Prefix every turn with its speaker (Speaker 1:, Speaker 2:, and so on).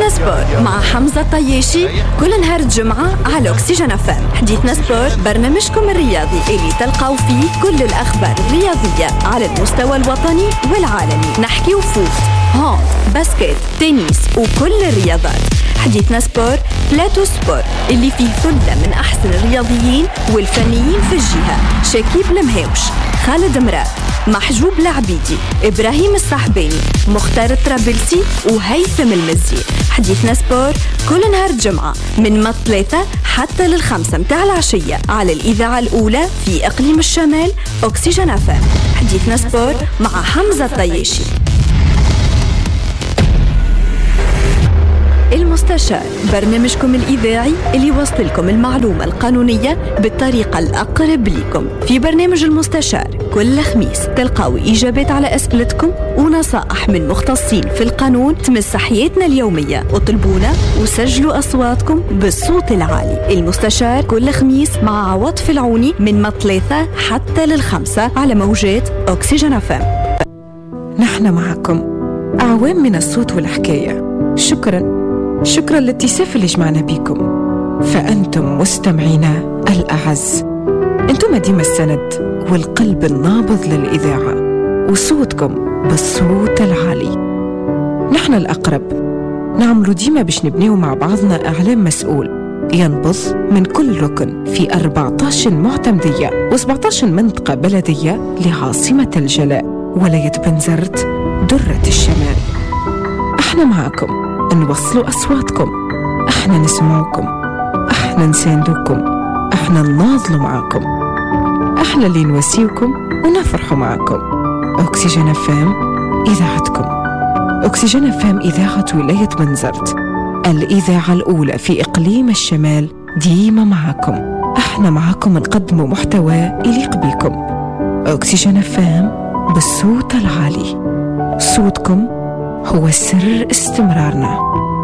Speaker 1: حديثنا سبور مع حمزة الطياشي كل نهار الجمعة على أكسجين FM. حديثنا سبور برنامجكم الرياضي اللي تلقاو فيه كل الأخبار الرياضية على المستوى الوطني والعالمي. نحكي وفوت، هاند، باسكت، تنس وكل الرياضات. حديثنا سبور بلاتو سبور اللي فيه ثلة من أحسن الرياضيين والفنيين في الجهة: شكيب المهيوش، خالد مراد، محجوب العبيدي، إبراهيم الصحباني، مختار الطرابلسي وهيثم المزي. حديثنا سبور كل نهار الجمعة من 3 حتى 5 متاع العشية على الإذاعة الأولى في إقليم الشمال أكسجين FM. حديثنا سبور مع حمزة الطياشي. المستشار برنامجكم الإذاعي اللي يوصل لكم المعلومة القانونية بالطريقة الأقرب لكم. في برنامج المستشار كل خميس تلقاو إجابات على أسئلتكم ونصائح من مختصين في القانون تمس حياتنا اليومية. اطلبونا وسجلوا أصواتكم بالصوت العالي. المستشار كل خميس مع عوض فلعوني من 3 حتى 5 على موجات أكسجين FM.
Speaker 2: نحن معكم أعوام من الصوت والحكاية. شكرا للاتساف اللي جمعنا بيكم، فأنتم مستمعينا الأعز. أنتم ديما السند والقلب النابض للإذاعة، وصوتكم بالصوت العالي. نحن الأقرب نعملوا ديما باش نبنيو مع بعضنا إعلام مسؤول ينبض من كل ركن في 14 معتمدية و17 منطقة بلدية لعاصمة الجلاء ولاية بنزرت درة الشمال. احنا معكم نوصلوا أصواتكم، احنا نسمعكم، احنا نساندوكم، احنا نناضلوا معكم، احنا اللي نواسيوكم ونفرحوا معكم. أكسجين FM إذاعتكم. أكسجين FM إذاعة ولاية بنزرت، الإذاعة الأولى في إقليم الشمال، ديما معكم. احنا معكم نقدموا محتوى يليق بيكم. أكسجين FM بالصوت العالي. صوتكم هو سر استمرارنا.